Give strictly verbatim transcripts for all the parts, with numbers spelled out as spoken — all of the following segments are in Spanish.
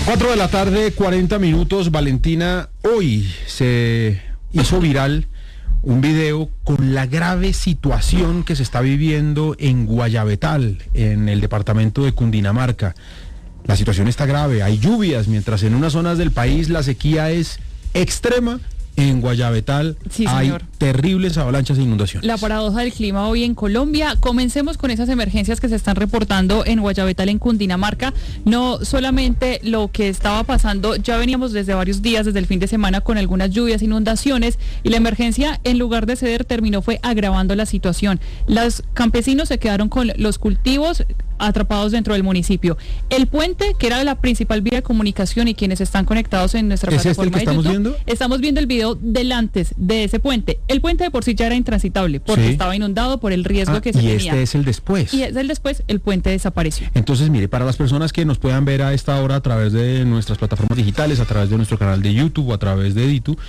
cuatro de la tarde, cuarenta minutos, Valentina. Hoy se hizo viral un video con la grave situación que se está viviendo en Guayabetal, en el departamento de Cundinamarca. La situación está grave, hay lluvias, mientras en unas zonas del país la sequía es extrema. En Guayabetal sí, hay terribles avalanchas e inundaciones. La paradoja del clima hoy en Colombia. Comencemos con esas emergencias que se están reportando en Guayabetal, en Cundinamarca. No solamente lo que estaba pasando, ya veníamos desde varios días, desde el fin de semana, con algunas lluvias, inundaciones, y la emergencia, en lugar de ceder, terminó fue agravando la situación. Los campesinos se quedaron con los cultivos atrapados dentro del municipio. El puente, que era la principal vía de comunicación, y quienes están conectados en nuestra ¿Es plataforma este el que de estamos YouTube, viendo? Estamos viendo el video del antes de ese puente. El puente de por sí ya era intransitable, porque sí. estaba inundado por el riesgo ah, que se y tenía. Y este es el después. Y es el después, el puente desapareció. Entonces, mire, para las personas que nos puedan ver a esta hora a través de nuestras plataformas digitales, a través de nuestro canal de YouTube o a través de Editu,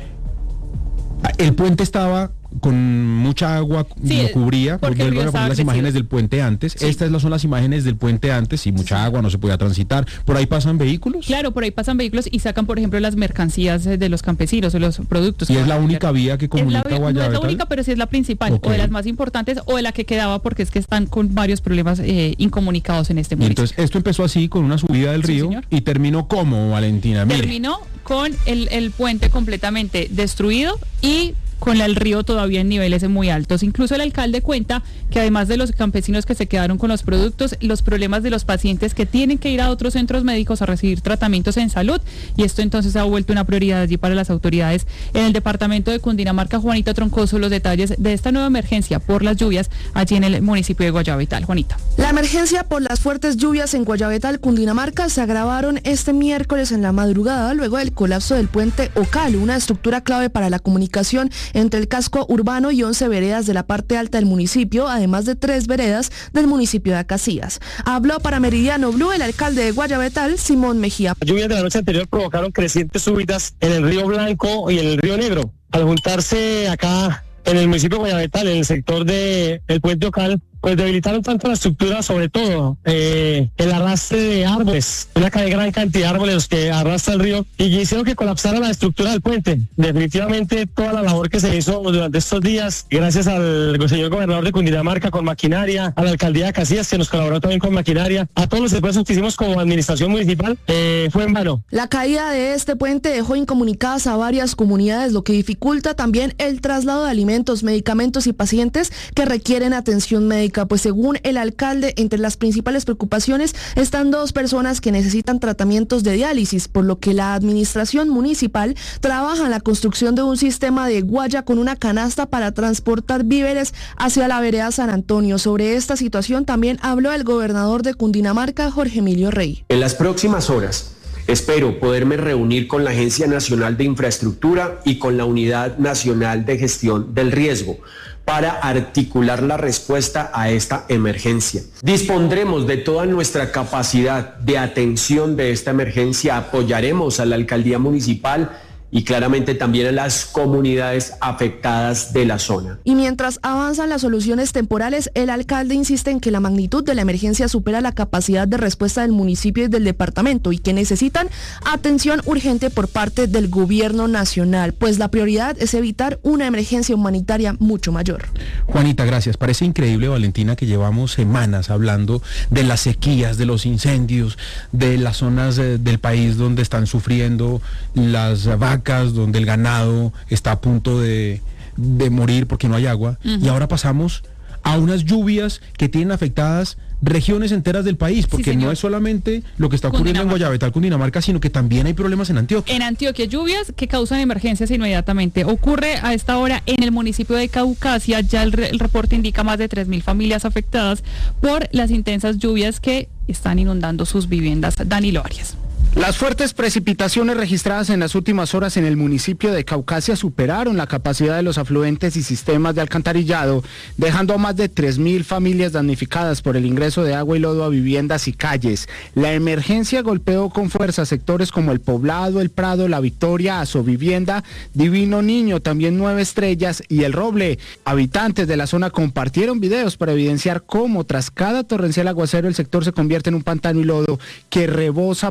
el puente estaba con mucha agua, sí, lo cubría, porque vuelvo a poner las imágenes del puente antes. Sí. Estas son las imágenes del puente antes, y mucha sí. agua, no se podía transitar. ¿Por ahí pasan vehículos? Claro, por ahí pasan vehículos y sacan, por ejemplo, las mercancías de los campesinos o los productos. ¿Y es la única vía que comunica Guayabetal? No es la única, pero sí es la principal, okay. o de las más importantes, o de la que quedaba, porque es que están con varios problemas eh, incomunicados en este municipio. Entonces, esto empezó así, con una subida del río, sí, y terminó ¿cómo, Valentina? Mire. Terminó con el, el puente completamente destruido y con el río todavía en niveles muy altos. Incluso el alcalde cuenta que además de los campesinos que se quedaron con los productos, los problemas de los pacientes que tienen que ir a otros centros médicos a recibir tratamientos en salud, y esto entonces ha vuelto una prioridad allí para las autoridades en el departamento de Cundinamarca. Juanita Troncoso, los detalles de esta nueva emergencia por las lluvias allí en el municipio de Guayabetal. Juanita. La emergencia por las fuertes lluvias en Guayabetal, Cundinamarca, se agravaron este miércoles en la madrugada luego del colapso del puente Ocal, una estructura clave para la comunicación entre el casco urbano y once veredas de la parte alta del municipio, además de tres veredas del municipio de Acacías. Habló para Meridiano Blue el alcalde de Guayabetal, Simón Mejía. Las lluvias de la noche anterior provocaron crecientes subidas en el río Blanco y en el río Negro. Al juntarse acá en el municipio de Guayabetal, en el sector del puente Ocal, pues debilitaron tanto la estructura, sobre todo eh, el arrastre de árboles, una gran cantidad de árboles los que arrastra el río, y hicieron que colapsara la estructura del puente. Definitivamente toda la labor que se hizo durante estos días, gracias al señor gobernador de Cundinamarca con maquinaria, a la alcaldía de Casillas que nos colaboró también con maquinaria, a todos los esfuerzos que hicimos como administración municipal, eh, fue en vano. La caída de este puente dejó incomunicadas a varias comunidades, lo que dificulta también el traslado de alimentos, medicamentos y pacientes que requieren atención médica. Pues según el alcalde, entre las principales preocupaciones están dos personas que necesitan tratamientos de diálisis, por lo que la administración municipal trabaja en la construcción de un sistema de guaya con una canasta para transportar víveres hacia la vereda San Antonio. Sobre esta situación también habló el gobernador de Cundinamarca, Jorge Emilio Rey. En las próximas horas espero poderme reunir con la Agencia Nacional de Infraestructura y con la Unidad Nacional de Gestión del Riesgo para articular la respuesta a esta emergencia. Dispondremos de toda nuestra capacidad de atención de esta emergencia, apoyaremos a la alcaldía municipal y claramente también a las comunidades afectadas de la zona. Y mientras avanzan las soluciones temporales, el alcalde insiste en que la magnitud de la emergencia supera la capacidad de respuesta del municipio y del departamento, y que necesitan atención urgente por parte del gobierno nacional, pues la prioridad es evitar una emergencia humanitaria mucho mayor. Juanita, gracias. Parece increíble, Valentina, que llevamos semanas hablando de las sequías, de los incendios, de las zonas eh, del país donde están sufriendo las vacas, donde el ganado está a punto de, de morir porque no hay agua, uh-huh. y ahora pasamos a unas lluvias que tienen afectadas regiones enteras del país, porque sí, no es solamente lo que está ocurriendo en Guayabetal, Cundinamarca, sino que también hay problemas en Antioquia. En Antioquia, lluvias que causan emergencias inmediatamente. Ocurre a esta hora en el municipio de Caucasia, ya el, re, el reporte indica más de tres mil familias afectadas por las intensas lluvias que están inundando sus viviendas. Danilo Arias. Las fuertes precipitaciones registradas en las últimas horas en el municipio de Caucasia superaron la capacidad de los afluentes y sistemas de alcantarillado, dejando a más de tres mil familias damnificadas por el ingreso de agua y lodo a viviendas y calles. La emergencia golpeó con fuerza sectores como El Poblado, El Prado, La Victoria, Asovivienda, Divino Niño, también Nueve Estrellas y El Roble. Habitantes de la zona compartieron videos para evidenciar cómo tras cada torrencial aguacero el sector se convierte en un pantano y lodo que rebosa por las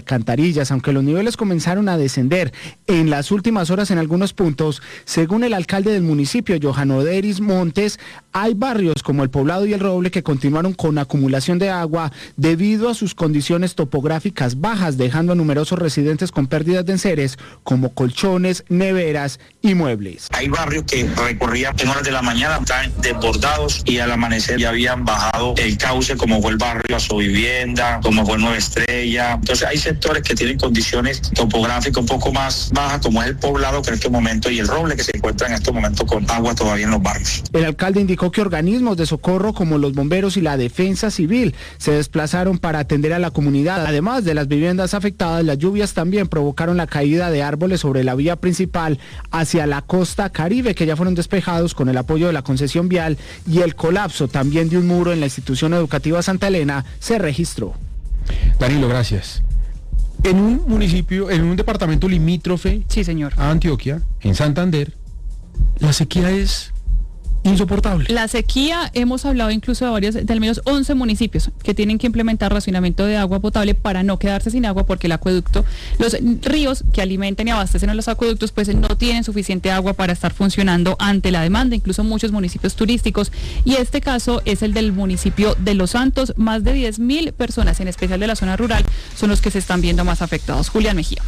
alcantarillas, aunque los niveles comenzaron a descender en las últimas horas en algunos puntos. Según el alcalde del municipio, Johan Oderis Montes, hay barrios como El Poblado y El Roble que continuaron con acumulación de agua debido a sus condiciones topográficas bajas, dejando a numerosos residentes con pérdidas de enseres como colchones, neveras y muebles. Hay barrios que recorrían en horas de la mañana, están desbordados y al amanecer ya habían bajado el cauce, como fue el barrio Asovivienda, como fue Nueva Estrella. Entonces hay sectores que tienen condiciones topográficas un poco más bajas, como es El Poblado, que en este momento, y El Roble, que se encuentra en este momento con agua todavía en los barrios. El alcalde indicó que organismos de socorro como los bomberos y la defensa civil se desplazaron para atender a la comunidad. Además de las viviendas afectadas, las lluvias también provocaron la caída de árboles sobre la vía principal hacia la costa Caribe, que ya fueron despejados con el apoyo de la concesión vial, y el colapso también de un muro en la institución educativa Santa Elena se registró. Danilo, gracias. En un municipio, en un departamento limítrofe, sí, señor, a Antioquia, en Santander, la sequía es insoportable. La sequía, hemos hablado incluso de varios, de al menos once municipios que tienen que implementar racionamiento de agua potable para no quedarse sin agua, porque el acueducto, los ríos que alimentan y abastecen a los acueductos, pues no tienen suficiente agua para estar funcionando ante la demanda, incluso muchos municipios turísticos, y este caso es el del municipio de Los Santos. Más de diez mil personas, en especial de la zona rural, son los que se están viendo más afectados. Julián Mejía.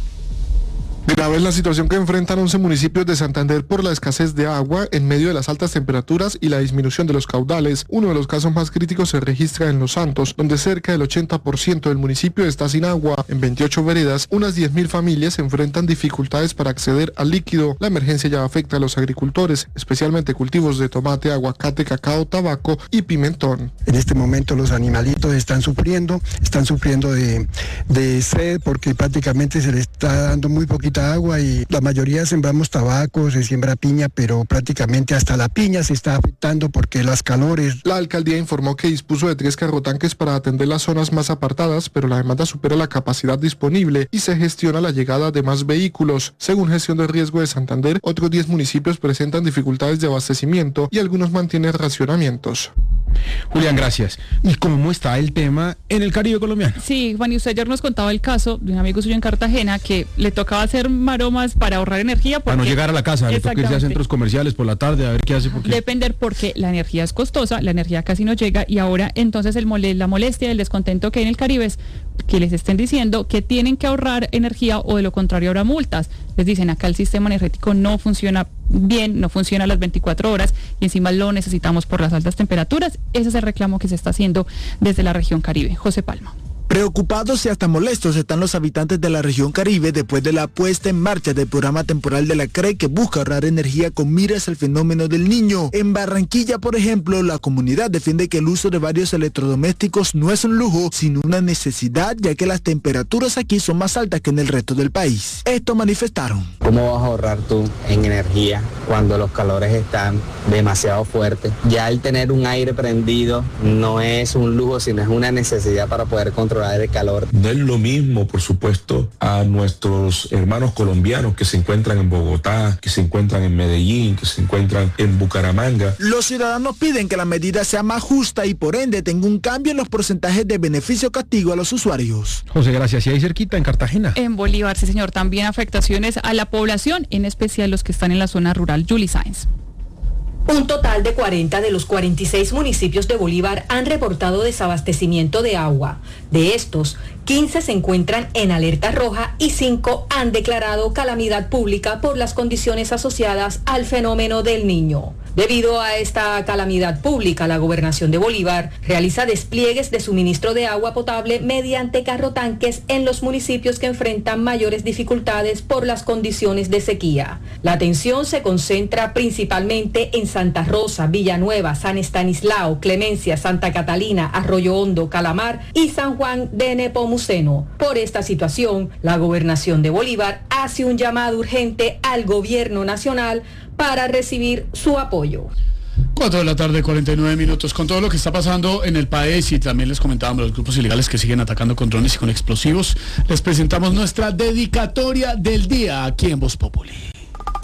Grave es la situación que enfrentan once municipios de Santander por la escasez de agua en medio de las altas temperaturas y la disminución de los caudales. Uno de los casos más críticos se registra en Los Santos, donde cerca del ochenta por ciento del municipio está sin agua. En veintiocho veredas, unas diez mil familias enfrentan dificultades para acceder al líquido. La emergencia ya afecta a los agricultores, especialmente cultivos de tomate, aguacate, cacao, tabaco y pimentón. En este momento los animalitos están sufriendo, están sufriendo de, de sed porque prácticamente se les está dando muy poquita agua y la mayoría sembramos tabaco, se siembra piña, pero prácticamente hasta la piña se está afectando porque las calores. La alcaldía informó que dispuso de tres carrotanques para atender las zonas más apartadas, pero la demanda supera la capacidad disponible y se gestiona la llegada de más vehículos. Según Gestión de Riesgo de Santander, otros diez municipios presentan dificultades de abastecimiento y algunos mantienen racionamientos. Julián, gracias. ¿Y cómo está el tema en el Caribe colombiano? Sí, Juan, y usted ayer nos contaba el caso de un amigo suyo en Cartagena que le tocaba hacer maromas para ahorrar energía. Porque, para no llegar a la casa, le toca irse a centros comerciales por la tarde a ver qué hace. Porque... Depender, porque la energía es costosa, la energía casi no llega, y ahora entonces el mole, la molestia, el descontento que hay en el Caribe es que les estén diciendo que tienen que ahorrar energía o de lo contrario habrá multas. Les dicen, acá el sistema energético no funciona bien, no funciona a las veinticuatro horas y encima lo necesitamos por las altas temperaturas. Ese es el reclamo que se está haciendo desde la región Caribe. José Palma. Preocupados y hasta molestos están los habitantes de la región Caribe después de la puesta en marcha del programa temporal de la C R E que busca ahorrar energía con miras al fenómeno del Niño. En Barranquilla, por ejemplo, la comunidad defiende que el uso de varios electrodomésticos no es un lujo, sino una necesidad, ya que las temperaturas aquí son más altas que en el resto del país. Esto manifestaron. ¿Cómo vas a ahorrar tú en energía cuando los calores están demasiado fuertes? Ya el tener un aire prendido no es un lujo, sino es una necesidad para poder controlar el calor. No es lo mismo, por supuesto, a nuestros hermanos colombianos que se encuentran en Bogotá, que se encuentran en Medellín, que se encuentran en Bucaramanga. Los ciudadanos piden que la medida sea más justa y por ende tenga un cambio en los porcentajes de beneficio castigo a los usuarios. José, gracias. Y ahí cerquita, en Cartagena. En Bolívar, sí señor, también afectaciones a la población, en especial los que están en la zona rural. Julie Sáenz. Un total de cuarenta de los cuarenta y seis municipios de Bolívar han reportado desabastecimiento de agua. De estos, quince se encuentran en alerta roja y cinco han declarado calamidad pública por las condiciones asociadas al fenómeno del Niño. Debido a esta calamidad pública, la Gobernación de Bolívar realiza despliegues de suministro de agua potable mediante carrotanques en los municipios que enfrentan mayores dificultades por las condiciones de sequía. La atención se concentra principalmente en Santa Rosa, Villanueva, San Estanislao, Clemencia, Santa Catalina, Arroyo Hondo, Calamar y San Juan de Nepomuceno. Por esta situación, la Gobernación de Bolívar hace un llamado urgente al Gobierno Nacional para recibir su apoyo. cuatro de la tarde, cuarenta y nueve minutos. Con todo lo que está pasando en el país y también les comentábamos los grupos ilegales que siguen atacando con drones y con explosivos, les presentamos nuestra dedicatoria del día aquí en Voz Populi.